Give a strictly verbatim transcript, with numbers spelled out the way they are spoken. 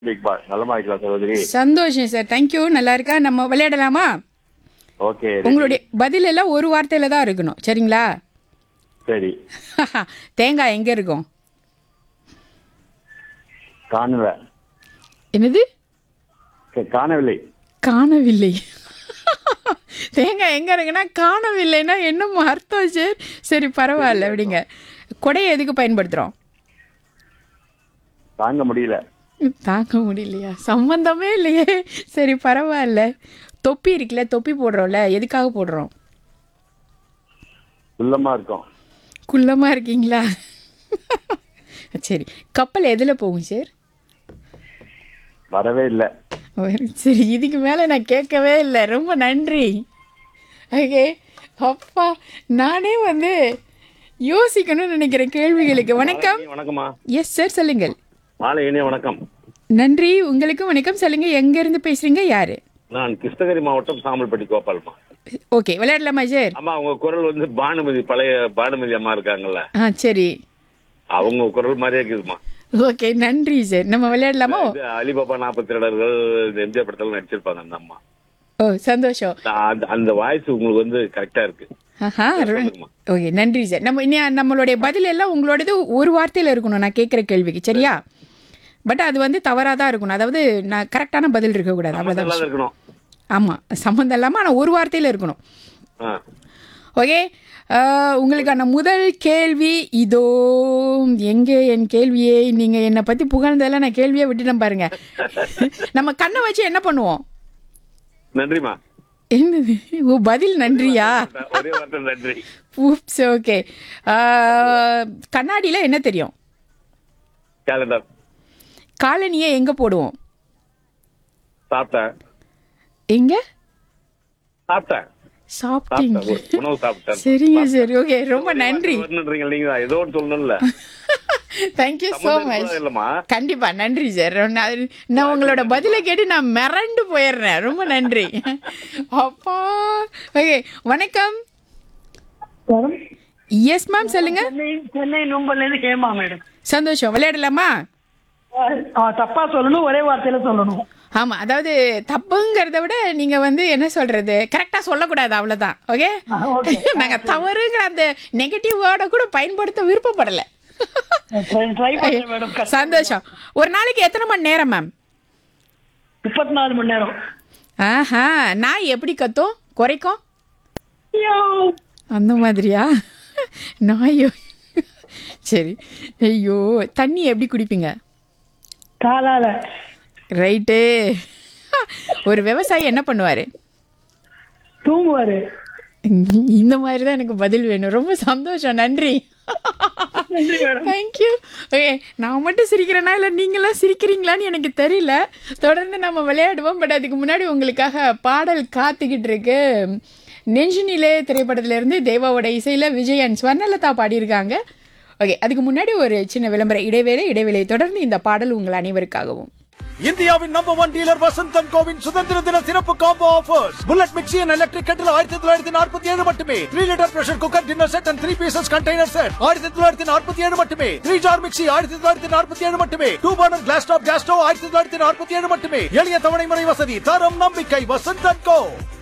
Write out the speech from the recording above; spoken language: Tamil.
பிக் பாஸ் நலமா இருக்கலாம் சகோதரி. சந்தோஷம் சார், தேங்க்யூ. நல்லா இருக்கா? நம்ம விளையாடலாமா? ஓகே. உங்களுடைய பதில் எல்லாம் ஒரு வார்த்தையில தான் இருக்கணும், சரிங்களா? சரி. தேங்காய் எங்க இருக்கும்? காணல. என்னது? கே- காணவில்லை. காணவில்லை. தேங்காய் எங்க இருக்குன்னா காணவில்லைன்னா என்ன அர்த்தம் சார்? சரி பரவாயில்ல விடுங்க. கொடையை எதுக்கு பயன்படுத்துறோம்? தாங்க முடியல. தாங்க முடியலையா? சம்பந்தமே இல்லையே. சரி பரவாயில்ல. தொப்பி இருக்குல்ல, தொப்பி போடுறோம்ல, எதுக்காக போடுறோம்? உள்ளமா இருக்கும். குள்ளமா இருக்கீங்களா? சரி, கப்பல் எதுல போகும் சார்? வரவே இல்லை. சரி, இதுக்கு மேல நான் கேட்கவே இல்லை. ரொம்ப நன்றி. ஓகே அப்பா, நானே வந்து யோசிக்கணும்னு நினைக்கிறேன் கேள்விகளுக்கு. வணக்கம். மாலை வணக்கம்மா. எஸ் சார், சொல்லுங்கள். மாலை இனிய வணக்கம். நன்றி. உங்களுக்கும் வணக்கம். சொல்லுங்க, எங்க இருந்து பேசுறீங்க? யாரு? நான் கிருஷ்ணகிரி மாவட்டம் சாம்பல்பட்டி கோபால்மா. ஓகே, விளையாடலாமா சார்? அம்மா உங்க குரல் வந்து பானுமதி, பழைய பானுமதி அம்மா இருக்காங்கல்ல, ஆ சரி. அவங்க குரல் மாதிரியே இருக்குதுமா. ஓகே நன்றி சார். நம்ம விளையாடலாமா? இது அலிபாபா நாற்பத்தி ரெடர்கள் எம்ஜிஆர் படத்துல நடிச்சிருப்பாங்க அந்த அம்மா. ஓ சந்தோஷம். அந்த- அந்த வாய்ஸ் உங்களுக்கு வந்து கரெக்டா இருக்கு. ஆஹா, சொல்லுங்கம்மா. ஓகே நன்றி சார். நம்ம இனி நம்மளுடைய பதில் எல்லாம் உங்களோடது ஒரு வார்த்தையில் இருக்கணும் நான் கேட்குற கேள்விக்கு, சரியா? பட் அது வந்து தவறாக தான் இருக்கணும். அதாவது நான் கரெக்டான பதில் இருக்கக்கூடாது, சம்மந்தம் அவ்வளோதான். இல்லாத இருக்கணும். ஆமாம், சம்மந்தம் இல்லாமல் ஆனால் ஒரு வார்த்தையில் இருக்கணும். ஆ. ஓகே, உங்களுக்கான முதல் கேள்வி இதோ. எங்கே என் கேள்வியை? நீங்கள் என்னை பற்றி புகழ்ந்ததெல்லாம் நான் கேள்வியை விட்டுட்டேன் பாருங்க. நம்ம கண்ணை வச்சு என்ன பண்ணுவோம்? நன்றிமா. என்னது? ஓ பதில் நன்றியா? ஒரே வார்த்தை நன்றி. ஊப்ஸ். ஓகே, கண்ணாடியில் என்ன தெரியும்? கேலண்டர். காலனியை எங்கே போடுவோம்? சாப்பிட்டேன். எங்க சாப்பிட்டேன். சாப்பிட்டீங்க? சாப்பிட்டேன். உணவு சாப்பிட்டேன். சரிங்க சரி, ஓகே ரொம்ப நன்றி. வரணுன்றீங்க நீங்க தான். ஏதோ ஒன்று சொல்லணும்ல. தேங்க்யூ ஸோ சம்மந்தம் மச். இல்லாத இல்லம்மா. கண்டிப்பா நன்றி சார். நான் நான் உங்களோட பதிலை கேட்டு நான் மிரண்டு போயிடுறேன். ரொம்ப நன்றி. அப்பா. ஓகே வணக்கம். மேடம், எஸ் மேம், சொல்லுங்க. சென்னை சென்னை நும்பல்ல இருந்து ஹேமா மேடம். சந்தோஷம். விளையாடலாமா? ஆ, தப்பா சொல்லணும், ஒரே வார்த்தையில சொல்லணும். ஆமா, அதாவது தப்புங்கிறத விட நீங்க வந்து என்ன சொல்றது, கரெக்டா சொல்லக்கூடாது, அவ்வளவுதான். ஓகே, ஆ, okay. நாங்க தவறுங்கிற அந்த நெகட்டிவ் வேர்டை கூட பயன்படுத்த விருப்பப்படல. ட்ரை ட்ரை பண்றேன் மேடம். சந்தோஷம். ஒரு நாளைக்கு எத்தனை மணி நேரம் மேம்? முப்பத்தி நாலு மணி நேரம். ஆஹா, நான் எப்படி கத்தும் குறைக்கும் ஐயோ. அந்த மாதிரியா? நாயோ. சரி. ஐயோ, தண்ணி எப்படி குடிப்பீங்க? காலால. ரைட்டு. ஒரு விவசாயி என்ன பண்ணுவாரு? தூங்குவாரு. இந்த மாதிரி தான் எனக்கு பதில் வேணும். ரொம்ப சந்தோஷம், நன்றி. நன்றி மேடம். தேங்க்யூ. ஓகே, நான் மட்டும் சிரிக்கிறேனா இல்லை நீங்களாம் சிரிக்கிறீங்களான்னு எனக்கு தெரியல. தொடர்ந்து நம்ம விளையாடுவோம். பட் அதுக்கு முன்னாடி உங்களுக்காக பாடல் காத்துக்கிட்டு இருக்கு. நெஞ்சினிலே திரைப்படத்திலிருந்து தேவாவோட இசையில் விஜய் அண்ட் ஸ்வர்ணலதா பாடியிருக்காங்க. ஓகே, அதுக்கு முன்னாடி ஒரு சின்ன விளம்பர இடைவேளை. இடைவேளை தொடர்ந்து இந்த பாடல் உங்கள் அனைவருக்காகவும். இந்தியாவின் number one dealer Vasanthan CoWIN சுதந்திர தின சிறப்பு combo offers. Bullet mixie and electric கட்டில் ஆயிரத்தி தொள்ளாயிரத்தி நாற்பத்தி ஏழு மட்டுமே. Three litre pressure cooker dinner set and three pieces container set ஆயிரத்தி தொள்ளாயிரத்தி நாற்பத்தி ஏழு மட்டுமே. த்ரீ ஜார் மிக்சி ஆயிரத்தி தொள்ளாயிரத்தி நாற்பத்தி ஏழு மட்டுமே. Two burner class top gas stove ஆயிரத்தி தொள்ளாயிரத்தி நாற்பத்தி ஏழு மட்டுமே. எளிய தவணை முறை வசதி. தரம் நம்பிக்கை வசந்தன் கோ.